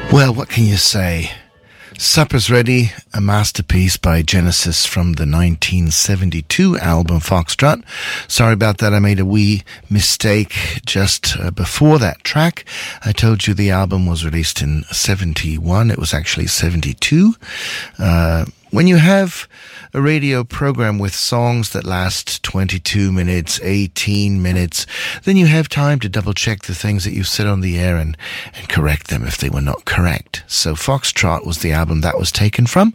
Well, what can you say? Supper's Ready, a masterpiece by Genesis from the 1972 album Foxtrot. Sorry about that, I made a wee mistake just before that track. I told you the album was released in 71, it was actually 72. When you have a radio program with songs that last 22 minutes, 18 minutes, then you have time to double check the things that you've said on the air and correct them if they were not correct. So Foxtrot was the album that was taken from,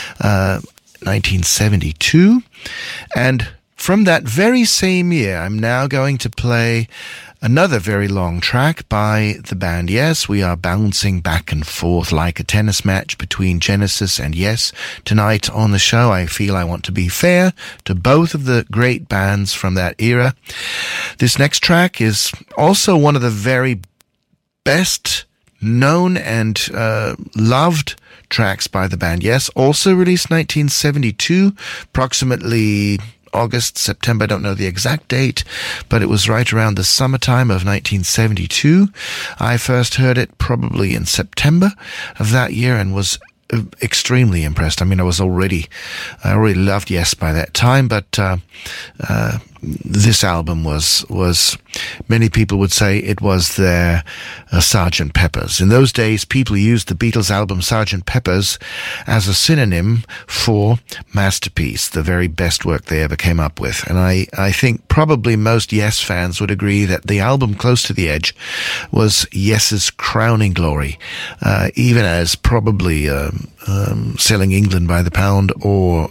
1972. And from that very same year, I'm now going to play another very long track by the band Yes. We are bouncing back and forth like a tennis match between Genesis and Yes. Tonight on the show, I feel I want to be fair to both of the great bands from that era. This next track is also one of the very best known and loved tracks by the band Yes. Also released 1972, approximately August, September, I don't know the exact date, but it was right around the summertime of 1972. I first heard it probably in September of that year and was extremely impressed. I mean, I already loved Yes by that time, but this album was many people would say it was their Sgt. Pepper's. In those days, people used the Beatles album Sgt. Pepper's as a synonym for masterpiece, the very best work they ever came up with. And I think probably most Yes fans would agree that the album Close to the Edge was Yes's crowning glory, even as probably Selling England by the Pound or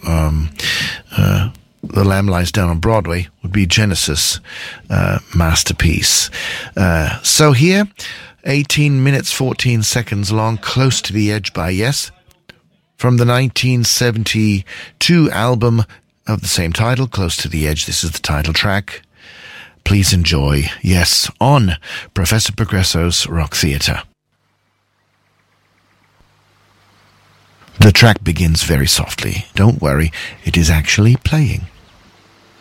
The Lamb Lies Down on Broadway would be Genesis' masterpiece. So here, 18 minutes, 14 seconds long, Close to the Edge by Yes, from the 1972 album of the same title, Close to the Edge. This is the title track. Please enjoy Yes on Professor Progresso's Rock Theatre. The track begins very softly. Don't worry, it is actually playing.